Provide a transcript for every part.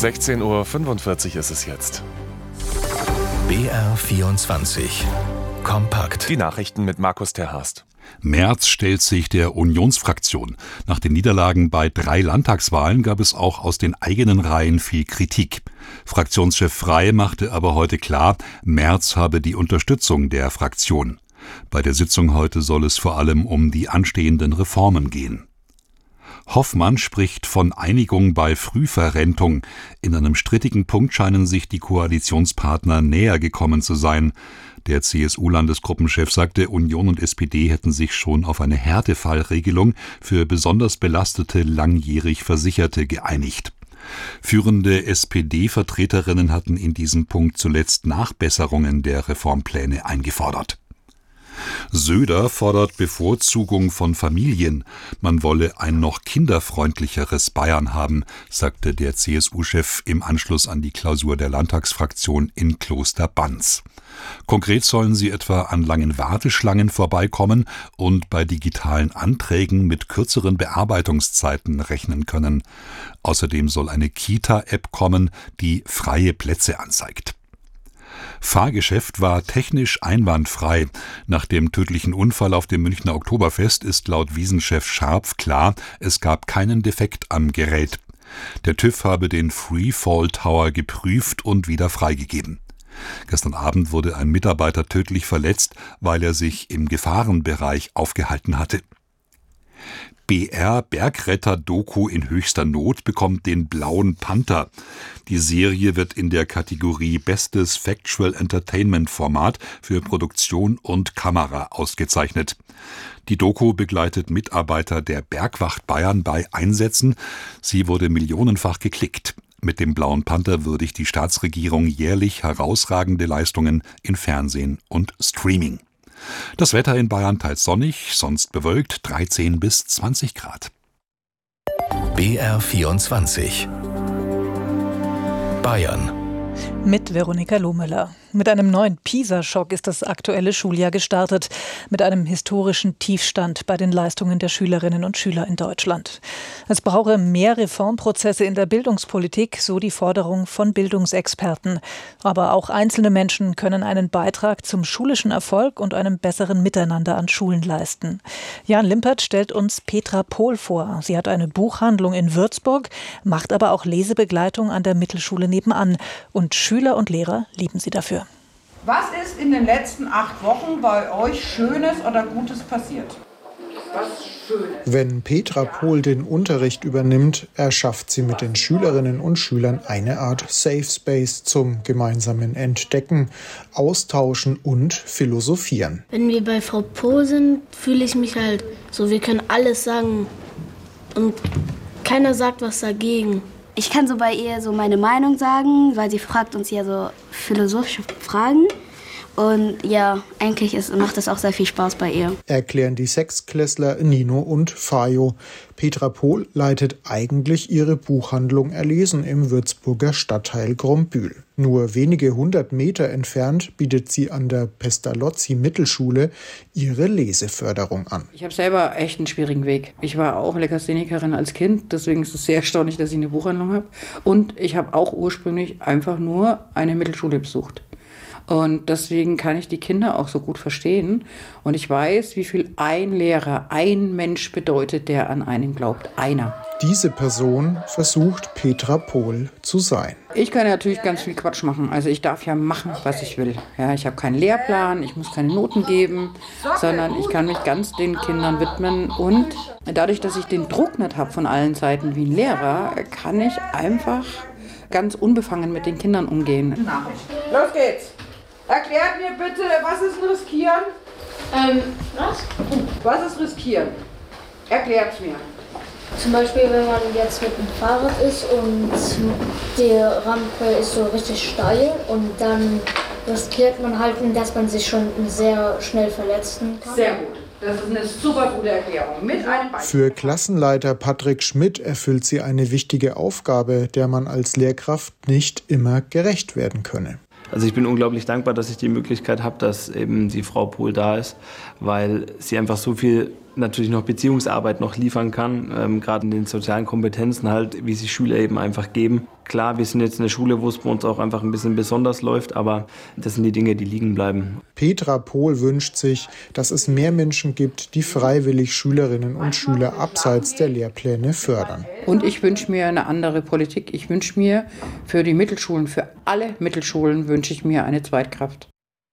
16:45 Uhr ist es jetzt. BR24 kompakt. Die Nachrichten mit Markus Terhorst. Merz stellt sich der Unionsfraktion. Nach den Niederlagen bei 3 Landtagswahlen gab es auch aus den eigenen Reihen viel Kritik. Fraktionschef Frey machte aber heute klar, Merz habe die Unterstützung der Fraktion. Bei der Sitzung heute soll es vor allem um die anstehenden Reformen gehen. Hoffmann spricht von Einigung bei Frühverrentung. In einem strittigen Punkt scheinen sich die Koalitionspartner näher gekommen zu sein. Der CSU-Landesgruppenchef sagte, Union und SPD hätten sich schon auf eine Härtefallregelung für besonders belastete, langjährig Versicherte geeinigt. Führende SPD-Vertreterinnen hatten in diesem Punkt zuletzt Nachbesserungen der Reformpläne eingefordert. Söder fordert Bevorzugung von Familien. Man wolle ein noch kinderfreundlicheres Bayern haben, sagte der CSU-Chef im Anschluss an die Klausur der Landtagsfraktion in Klosterbanz. Konkret sollen sie etwa an langen Warteschlangen vorbeikommen und bei digitalen Anträgen mit kürzeren Bearbeitungszeiten rechnen können. Außerdem soll eine Kita-App kommen, die freie Plätze anzeigt. Fahrgeschäft war technisch einwandfrei. Nach dem tödlichen Unfall auf dem Münchner Oktoberfest ist laut Wiesenchef Scharpf klar, es gab keinen Defekt am Gerät. Der TÜV habe den Freefall Tower geprüft und wieder freigegeben. Gestern Abend wurde ein Mitarbeiter tödlich verletzt, weil er sich im Gefahrenbereich aufgehalten hatte. BR Bergretter-Doku in höchster Not bekommt den Blauen Panther. Die Serie wird in der Kategorie Bestes Factual Entertainment Format für Produktion und Kamera ausgezeichnet. Die Doku begleitet Mitarbeiter der Bergwacht Bayern bei Einsätzen. Sie wurde millionenfach geklickt. Mit dem Blauen Panther würdigt die Staatsregierung jährlich herausragende Leistungen in Fernsehen und Streaming. Das Wetter in Bayern teils sonnig, sonst bewölkt, 13 bis 20 Grad. BR24 Bayern. Mit Veronika Lohmüller. Mit einem neuen PISA-Schock ist das aktuelle Schuljahr gestartet. Mit einem historischen Tiefstand bei den Leistungen der Schülerinnen und Schüler in Deutschland. Es brauche mehr Reformprozesse in der Bildungspolitik, so die Forderung von Bildungsexperten. Aber auch einzelne Menschen können einen Beitrag zum schulischen Erfolg und einem besseren Miteinander an Schulen leisten. Jan Limpert stellt uns Petra Pohl vor. Sie hat eine Buchhandlung in Würzburg, macht aber auch Lesebegleitung an der Mittelschule nebenan. Und Schüler und Lehrer lieben sie dafür. Was ist in den letzten 8 Wochen bei euch Schönes oder Gutes passiert? Was Schönes? Wenn Petra Pohl den Unterricht übernimmt, erschafft sie mit den Schülerinnen und Schülern eine Art Safe Space zum gemeinsamen Entdecken, Austauschen und Philosophieren. Wenn wir bei Frau Pohl sind, fühle ich mich halt so, wir können alles sagen und keiner sagt was dagegen. Ich kann so bei ihr so meine Meinung sagen, weil sie fragt uns ja so philosophische Fragen. Und ja, eigentlich macht es auch sehr viel Spaß bei ihr. Erklären die Sechstklässler Nino und Fajo. Petra Pohl leitet eigentlich ihre Buchhandlung Erlesen im Würzburger Stadtteil Grombühl. Nur wenige 100 Meter entfernt bietet sie an der Pestalozzi-Mittelschule ihre Leseförderung an. Ich habe selber echt einen schwierigen Weg. Ich war auch Lekasthenikerin als Kind, deswegen ist es sehr erstaunlich, dass ich eine Buchhandlung habe. Und ich habe auch ursprünglich einfach nur eine Mittelschule besucht. Und deswegen kann ich die Kinder auch so gut verstehen. Und ich weiß, wie viel ein Lehrer, ein Mensch bedeutet, der an einen glaubt. Einer. Diese Person versucht Petra Pohl zu sein. Ich kann natürlich ganz viel Quatsch machen. Also ich darf ja machen, was ich will. Ja, ich habe keinen Lehrplan, ich muss keine Noten geben, sondern ich kann mich ganz den Kindern widmen. Und dadurch, dass ich den Druck nicht habe von allen Seiten wie ein Lehrer, kann ich einfach ganz unbefangen mit den Kindern umgehen. Los geht's! Erklärt mir bitte, was ist riskieren? Was? Was ist riskieren? Erklärt's mir. Zum Beispiel, wenn man jetzt mit dem Fahrrad ist und die Rampe ist so richtig steil und dann riskiert man halt, dass man sich schon sehr schnell verletzen kann. Sehr gut. Das ist eine super gute Erklärung. Mit einem Beispiel. Für Klassenleiter Patrick Schmidt erfüllt sie eine wichtige Aufgabe, der man als Lehrkraft nicht immer gerecht werden könne. Also ich bin unglaublich dankbar, dass ich die Möglichkeit habe, dass eben die Frau Pohl da ist, weil sie einfach so viel natürlich noch Beziehungsarbeit noch liefern kann, gerade in den sozialen Kompetenzen halt, wie sich Schüler eben einfach geben. Klar, wir sind jetzt eine Schule, wo es bei uns auch einfach ein bisschen besonders läuft, aber das sind die Dinge, die liegen bleiben. Petra Pohl wünscht sich, dass es mehr Menschen gibt, die freiwillig Schülerinnen und Schüler abseits der Lehrpläne fördern. Und ich wünsche mir eine andere Politik. Ich wünsche mir für die Mittelschulen, für alle Mittelschulen wünsche ich mir eine Zweitkraft.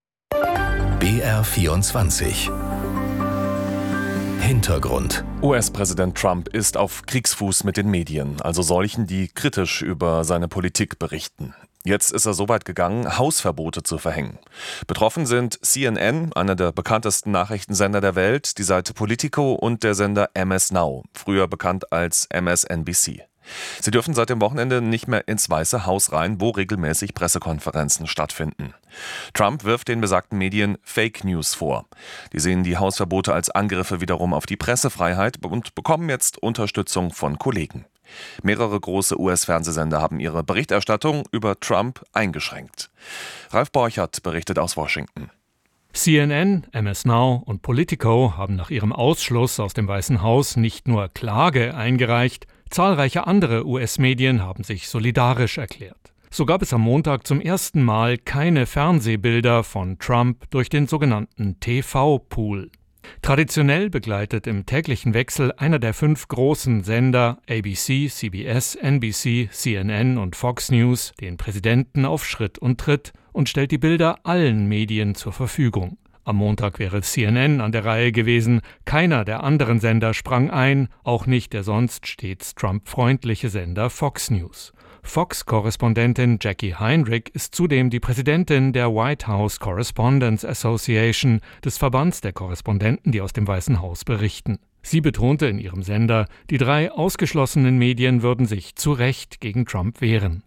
BR24 Hintergrund. US-Präsident Trump ist auf Kriegsfuß mit den Medien, also solchen, die kritisch über seine Politik berichten. Jetzt ist er so weit gegangen, Hausverbote zu verhängen. Betroffen sind CNN, einer der bekanntesten Nachrichtensender der Welt, die Seite Politico und der Sender MS Now, früher bekannt als MSNBC. Sie dürfen seit dem Wochenende nicht mehr ins Weiße Haus rein, wo regelmäßig Pressekonferenzen stattfinden. Trump wirft den besagten Medien Fake News vor. Die sehen die Hausverbote als Angriffe wiederum auf die Pressefreiheit und bekommen jetzt Unterstützung von Kollegen. Mehrere große US-Fernsehsender haben ihre Berichterstattung über Trump eingeschränkt. Ralf Borchert berichtet aus Washington. CNN, MS Now und Politico haben nach ihrem Ausschluss aus dem Weißen Haus nicht nur Klage eingereicht, zahlreiche andere US-Medien haben sich solidarisch erklärt. So gab es am Montag zum ersten Mal keine Fernsehbilder von Trump durch den sogenannten TV-Pool. Traditionell begleitet im täglichen Wechsel einer der 5 großen Sender ABC, CBS, NBC, CNN und Fox News den Präsidenten auf Schritt und Tritt und stellt die Bilder allen Medien zur Verfügung. Am Montag wäre CNN an der Reihe gewesen, keiner der anderen Sender sprang ein, auch nicht der sonst stets Trump-freundliche Sender Fox News. Fox-Korrespondentin Jackie Heinrich ist zudem die Präsidentin der White House Correspondents Association, des Verbands der Korrespondenten, die aus dem Weißen Haus berichten. Sie betonte in ihrem Sender, die 3 ausgeschlossenen Medien würden sich zu Recht gegen Trump wehren.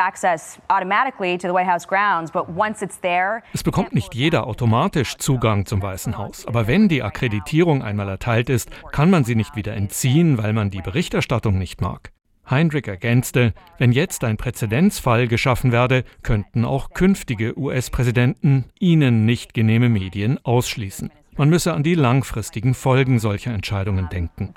Es bekommt nicht jeder automatisch Zugang zum Weißen Haus. Aber wenn die Akkreditierung einmal erteilt ist, kann man sie nicht wieder entziehen, weil man die Berichterstattung nicht mag. Heinrich ergänzte, wenn jetzt ein Präzedenzfall geschaffen werde, könnten auch künftige US-Präsidenten ihnen nicht genehme Medien ausschließen. Man müsse an die langfristigen Folgen solcher Entscheidungen denken.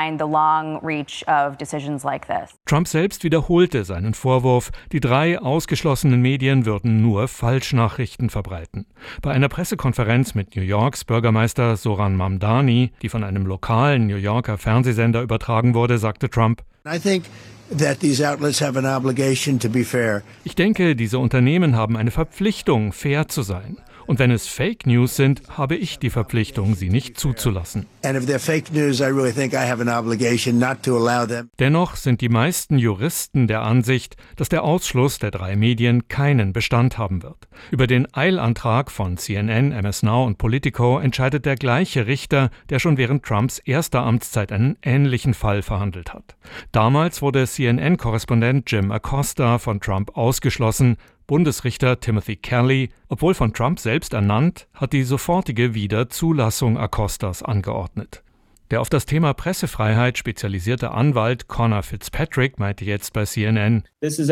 Trump selbst wiederholte seinen Vorwurf, die 3 ausgeschlossenen Medien würden nur Falschnachrichten verbreiten. Bei einer Pressekonferenz mit New Yorks Bürgermeister Zohran Mamdani, die von einem lokalen New Yorker Fernsehsender übertragen wurde, sagte Trump: Ich denke, diese Unternehmen haben eine Verpflichtung, fair zu sein. Und wenn es Fake News sind, habe ich die Verpflichtung, sie nicht zuzulassen. Dennoch sind die meisten Juristen der Ansicht, dass der Ausschluss der 3 Medien keinen Bestand haben wird. Über den Eilantrag von CNN, MS Now und Politico entscheidet der gleiche Richter, der schon während Trumps erster Amtszeit einen ähnlichen Fall verhandelt hat. Damals wurde CNN-Korrespondent Jim Acosta von Trump ausgeschlossen. Bundesrichter Timothy Kelly, obwohl von Trump selbst ernannt, hat die sofortige Wiederzulassung Acostas angeordnet. Der auf das Thema Pressefreiheit spezialisierte Anwalt Conor Fitzpatrick meinte jetzt bei CNN: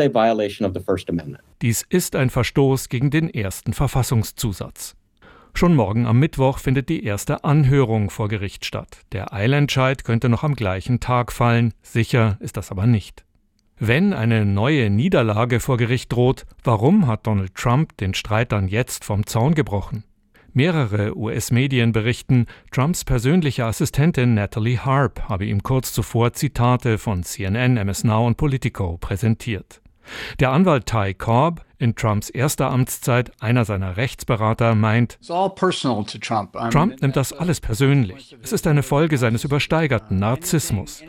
Dies ist ein Verstoß gegen den ersten Verfassungszusatz. Schon morgen am Mittwoch findet die erste Anhörung vor Gericht statt. Der Eilentscheid könnte noch am gleichen Tag fallen, sicher ist das aber nicht. Wenn eine neue Niederlage vor Gericht droht, warum hat Donald Trump den Streit dann jetzt vom Zaun gebrochen? Mehrere US-Medien berichten, Trumps persönliche Assistentin Natalie Harp habe ihm kurz zuvor Zitate von CNN, MS Now und Politico präsentiert. Der Anwalt Ty Cobb, in Trumps erster Amtszeit einer seiner Rechtsberater, meint: Trump nimmt das alles persönlich. Es ist eine Folge seines übersteigerten Narzissmus.